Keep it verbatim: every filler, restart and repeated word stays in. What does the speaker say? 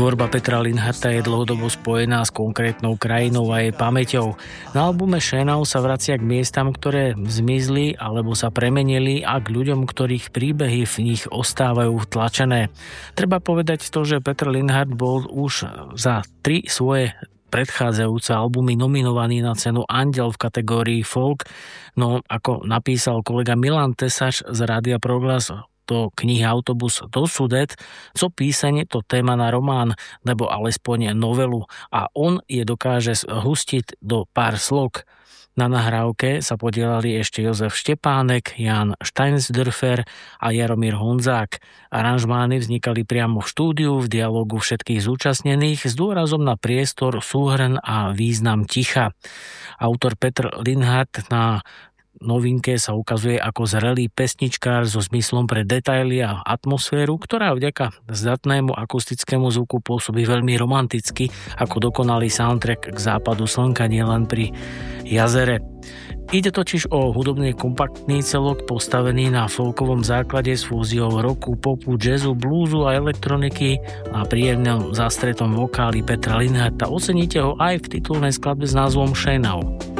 Tvorba Petra Linharta je dlhodobo spojená s konkrétnou krajinou a jej pamäťou. Na albume Šenau sa vracia k miestam, ktoré zmizli alebo sa premenili a k ľuďom, ktorých príbehy v nich ostávajú vtlačené. Treba povedať to, že Peter Linhart bol už za tri svoje predchádzajúce albumy nominovaný na cenu Anděl v kategórii folk, no ako napísal kolega Milan Tesař z Rádia Proglas do knihy Autobus do Sudet, co píseň to téma na román, nebo alespoň novelu a on je dokáže hustiť do pár slok. Na nahrávke sa podielali ešte Jozef Štepánek, Jan Steinsdörfer a Jaromír Honzák. Aranžmány vznikali priamo v štúdiu v dialogu všetkých zúčastnených s dôrazom na priestor, súhrn a význam ticha. Autor Petr Linhart na novinke sa ukazuje ako zrelý pesničkár so zmyslom pre detaily a atmosféru, ktorá vďaka zdatnému akustickému zvuku pôsobí veľmi romanticky ako dokonalý soundtrack k západu slnka nielen pri jazere. Ide totiž o hudobný kompaktný celok postavený na folkovom základe s fúziou rocku, popu, jazzu, blúzu a elektroniky a príjemnom zastretom vokáli Petra Linharta. Oceníte ho aj v titulnej skladbe s názvom Šenau.